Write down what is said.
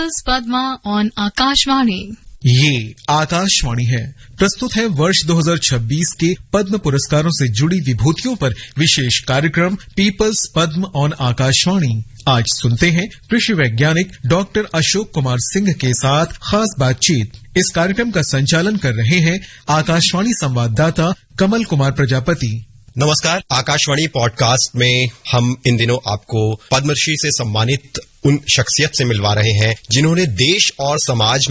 Padma on Akashvani. ये आकाशवाणी है। प्रस्तुत है वर्ष 2026 के पद्म पुरस्कारों से जुड़ी विभूतियों पर विशेष कार्यक्रम पीपल्स पद्म ऑन आकाशवाणी। आज सुनते हैं कृषि वैज्ञानिक डॉक्टर अशोक कुमार सिंह के साथ खास बातचीत। इस कार्यक्रम का संचालन कर रहे हैं आकाशवाणी संवाददाता कमल कुमार प्रजापति। नमस्कार। आकाशवाणी पॉडकास्ट में हम इन दिनों आपको पद्मश्री से सम्मानित उन शख्सियत से मिलवा रहे हैं जिन्होंने देश और समाज